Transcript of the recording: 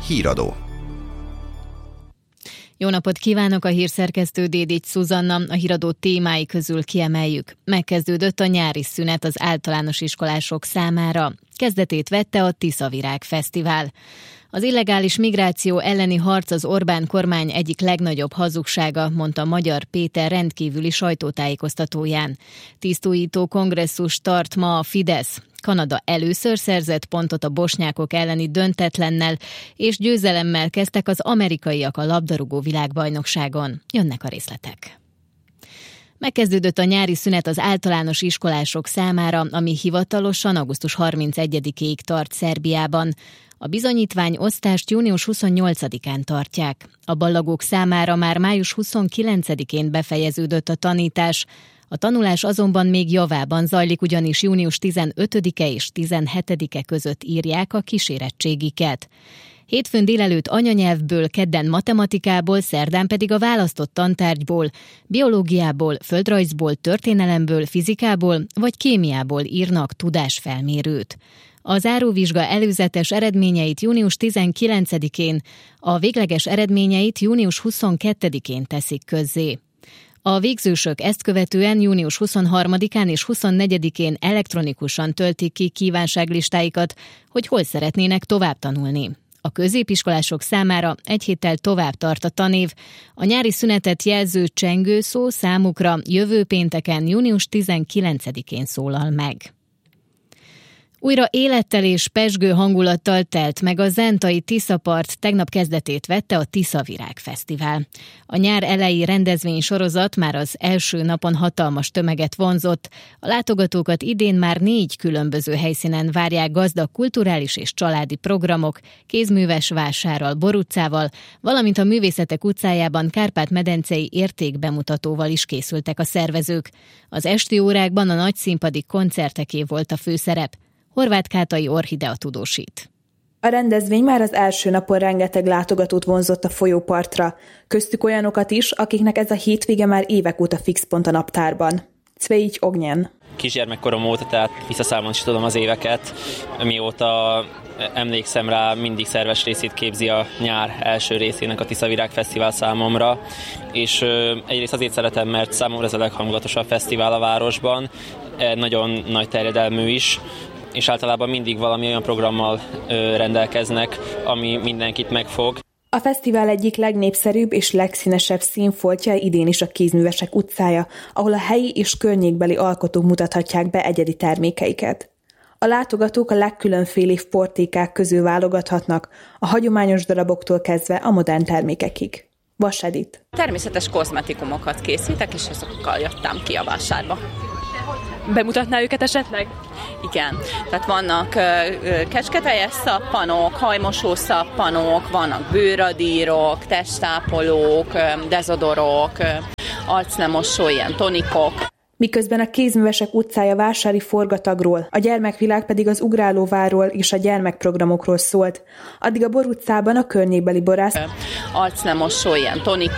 Híradó. Jó napot kívánok, a hírszerkesztő Dédics Zuzanna, a híradó témái közül kiemeljük. Megkezdődött a nyári szünet az általános iskolások számára. Kezdetét vette a Tiszavirág Fesztivál. Az illegális migráció elleni harc az Orbán kormány egyik legnagyobb hazugsága, mondta Magyar Péter rendkívüli sajtótájékoztatóján. Tisztújító kongresszus tart ma a Fidesz. Kanada először szerzett pontot a bosnyákok elleni döntetlennel, és győzelemmel kezdtek az amerikaiak a labdarúgó világbajnokságon. Jönnek a részletek. Megkezdődött a nyári szünet az általános iskolások számára, ami hivatalosan augusztus 31-ig tart Szerbiában. A bizonyítványosztást június 28-án tartják. A ballagók számára már május 29-én befejeződött a tanítás. A tanulás azonban még javában zajlik, ugyanis június 15-e és 17-e között írják a kísérettségiket. Hétfőn délelőtt anyanyelvből, kedden matematikából, szerdán pedig a választott tantárgyból, biológiából, földrajzból, történelemből, fizikából vagy kémiából írnak tudásfelmérőt. A záróvizsga előzetes eredményeit június 19-én, a végleges eredményeit június 22-én teszik közzé. A végzősök ezt követően június 23-án és 24-én elektronikusan töltik ki kívánságlistáikat, hogy hol szeretnének tovább tanulni. A középiskolások számára egy héttel tovább tart a tanév. A nyári szünetet jelző csengőszó számukra jövő pénteken, június 19-én szólal meg. Újra élettel és pezsgő hangulattal telt meg a zentai Tiszapart, tegnap kezdetét vette a Tiszavirág Fesztivál. A nyár eleji rendezvénysorozat már az első napon hatalmas tömeget vonzott. A látogatókat idén már 4 különböző helyszínen várják gazdag kulturális és családi programok, kézműves vásárral, boruccával, valamint a Művészetek utcájában Kárpát-medencei értékbemutatóval is készültek a szervezők. Az esti órákban a nagyszínpadi koncerteké volt a főszerep. Horváth Kátai Orhidea tudósít. A rendezvény már az első napon rengeteg látogatót vonzott a folyópartra, köztük olyanokat is, akiknek ez a hétvége már évek óta fix pont a naptárban. Cvejic Ognjen. Kisgyermekkorom óta, tehát visszaszámolni is tudom az éveket, mióta emlékszem rá, mindig szerves részét képzi a nyár első részének a Tiszavirág Fesztivál számomra, és egyrészt azért szeretem, mert számomra ez a leghangulatosabb fesztivál a városban, nagyon nagy terjedelmű is, és általában mindig valami olyan programmal rendelkeznek, ami mindenkit megfog. A fesztivál egyik legnépszerűbb és legszínesebb színfoltja idén is a Kézművesek utcája, ahol a helyi és környékbeli alkotók mutathatják be egyedi termékeiket. A látogatók a legkülönfélébb portékák közül válogathatnak, a hagyományos daraboktól kezdve a modern termékekig. Vas Edith. Természetes kozmetikumokat készítek, és azokkal jöttem ki a vásárba. Bemutatná őket esetleg? Igen, tehát vannak kecsketeljes szappanok, hajmosó szappanok, vannak bőradírok, testápolók, dezodorok, arcnemosó ilyen tonikok. Miközben a Kézművesek utcája vásári forgatagról, a gyermekvilág pedig az ugrálóvárról és a gyermekprogramokról szólt, addig a Bor utcában a környékbeli borász arcnemosó ilyen tonikok.